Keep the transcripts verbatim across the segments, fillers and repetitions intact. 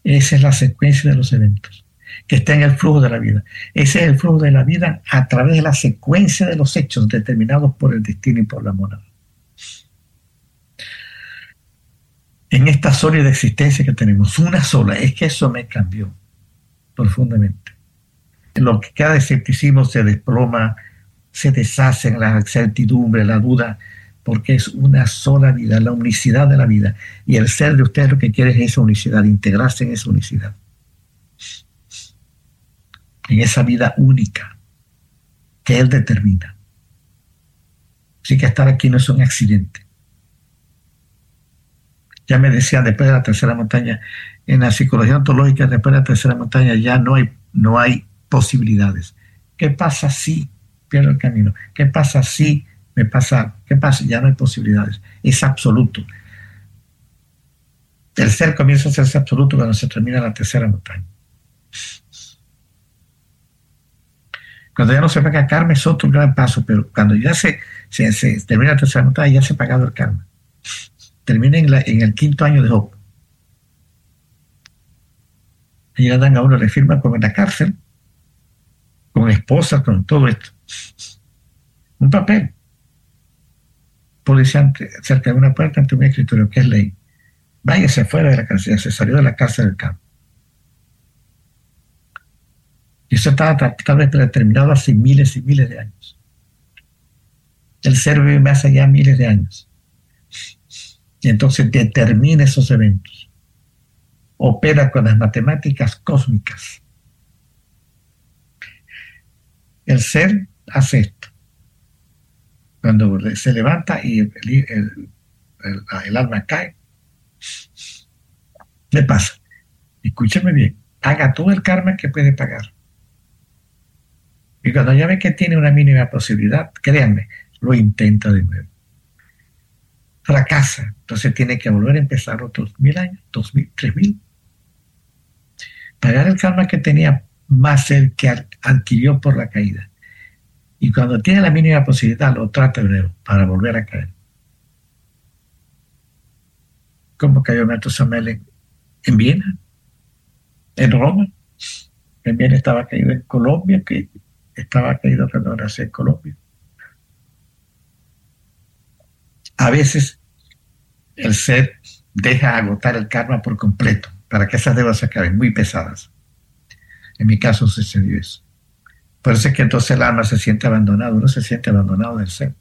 Esa es la secuencia de los eventos, que está en el flujo de la vida. Ese es el flujo de la vida a través de la secuencia de los hechos determinados por el destino y por la morada. En esta sólida existencia que tenemos, una sola, es que eso me cambió profundamente. En lo que cada escepticismo se desploma, se deshacen la incertidumbre, la duda, porque es una sola vida, la unicidad de la vida. Y el ser de ustedes lo que quiere es esa unicidad, integrarse en esa unicidad, en esa vida única que Él determina. Así que estar aquí no es un accidente. Ya me decían, después de la tercera montaña, en la psicología ontológica, después de la tercera montaña ya no hay, no hay posibilidades. ¿Qué pasa si pierdo el camino? ¿Qué pasa si me pasa? ¿Qué pasa? Ya no hay posibilidades. Es absoluto. El ser comienza a hacerse absoluto cuando se termina la tercera montaña. Cuando ya no se paga karma es otro gran paso, pero cuando ya se, se, se termina la tercera montaña ya se ha pagado el karma. Termina en, la, en el quinto año de Job. Y ya dan a uno, le firman con la cárcel, con esposas, con todo esto. Un papel. Policía cerca de una puerta ante un escritorio, que es ley. Váyase fuera de la cárcel, se salió de la cárcel del campo. Y eso estaba tal vez predeterminado hace miles y miles de años. El ser vive más allá de miles de años. Y entonces determina esos eventos. Opera con las matemáticas cósmicas. El ser hace esto. Cuando se levanta y el, el, el, el alma cae, ¿qué pasa? Escúcheme bien, haga todo el karma que puede pagar. Y cuando ya ve que tiene una mínima posibilidad, créanme, lo intenta de nuevo. Fracasa, entonces tiene que volver a empezar otros mil años, dos mil, tres mil. Pagar el karma que tenía más el que adquirió por la caída. Y cuando tiene la mínima posibilidad, lo trata de nuevo para volver a caer. ¿Cómo cayó Matusalén en, en Viena? ¿En Roma? En Viena estaba caído en Colombia, que estaba caído, perdón, hacia Colombia. A veces el ser deja agotar el karma por completo para que esas deudas se acaben muy pesadas. En mi caso sucedió eso. Por eso es que entonces el alma se siente abandonado, uno se siente abandonado del ser.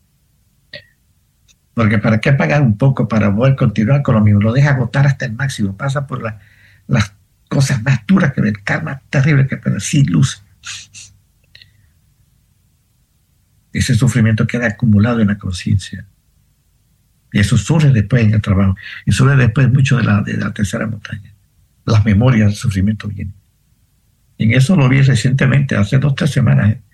Porque ¿para qué pagar un poco para poder continuar con lo mismo? Lo deja agotar hasta el máximo, pasa por la, las cosas más duras que el karma terrible que pero sin luz. Ese sufrimiento queda acumulado en la conciencia. Y eso surge después en el trabajo. Y surge después mucho de la, de la tercera montaña. Las memorias del sufrimiento vienen. Y en eso lo vi recientemente, hace dos o tres semanas, ¿eh?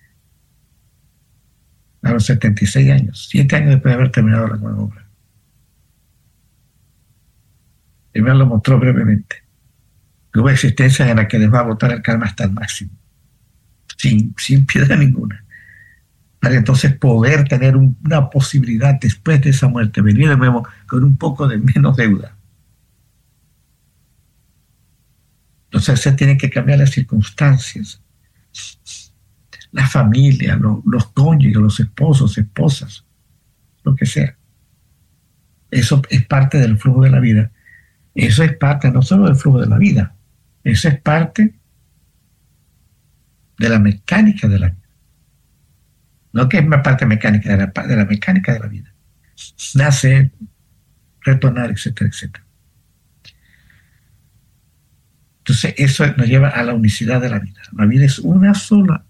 A los setenta y seis años, siete años después de haber terminado la nueva obra. Y me lo mostró brevemente. Que hubo existencias en las que les va a botar el karma hasta el máximo, sin, sin piedad ninguna. Para entonces poder tener un, una posibilidad después de esa muerte, venir de nuevo con un poco de menos deuda. Entonces se tienen que cambiar las circunstancias, la familia, lo, los cónyuges, los esposos, esposas, lo que sea. Eso es parte del flujo de la vida. Eso es parte no solo del flujo de la vida, eso es parte de la mecánica de la vida. No que es una parte mecánica de la, de la mecánica de la vida. Nacer, retornar, etcétera, etcétera. Entonces eso nos lleva a la unicidad de la vida. La vida es una sola,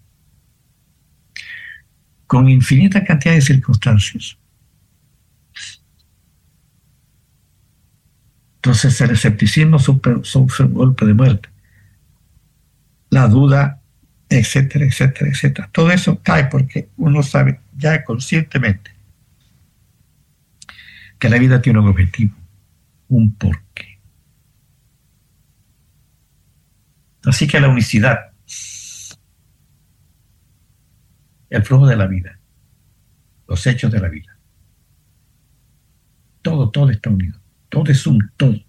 con infinita cantidad de circunstancias. Entonces el escepticismo sufre un golpe de muerte. La duda, etcétera, etcétera, etcétera. Todo eso cae porque uno sabe ya conscientemente que la vida tiene un objetivo, un porqué. Así que la unicidad, el flujo de la vida, los hechos de la vida, todo, todo está unido. Todo es un todo.